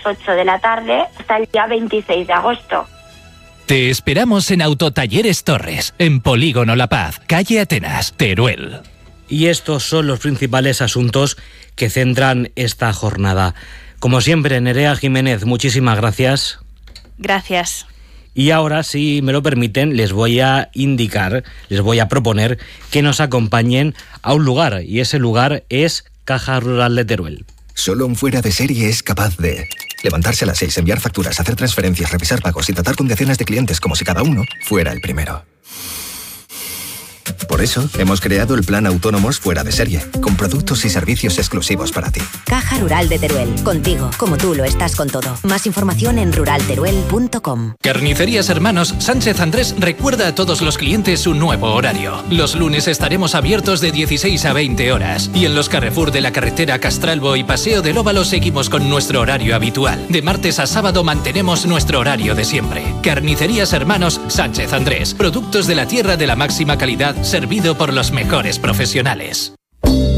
8 de la tarde hasta el día 26 de agosto. Te esperamos en Autotalleres Torres, en Polígono La Paz, calle Atenas, Teruel. Y estos son los principales asuntos que centran esta jornada. Como siempre, Nerea Jiménez, muchísimas gracias. Gracias. Y ahora, si me lo permiten, les voy a proponer que nos acompañen a un lugar, y ese lugar es Caja Rural de Teruel. Solo un fuera de serie es capaz de levantarse a las 6, enviar facturas, hacer transferencias, revisar pagos y tratar con decenas de clientes como si cada uno fuera el primero. Por eso, hemos creado el plan Autónomos Fuera de Serie, con productos y servicios exclusivos para ti. Caja Rural de Teruel, contigo, como tú lo estás con todo. Más información en ruralteruel.com. Carnicerías Hermanos Sánchez Andrés recuerda a todos los clientes un nuevo horario. Los lunes estaremos abiertos de 16 a 20 horas. Y en los Carrefour de la carretera Castralbo y Paseo del Óvalo seguimos con nuestro horario habitual. De martes a sábado mantenemos nuestro horario de siempre. Carnicerías Hermanos Sánchez Andrés. Productos de la tierra de la máxima calidad, servido por los mejores profesionales.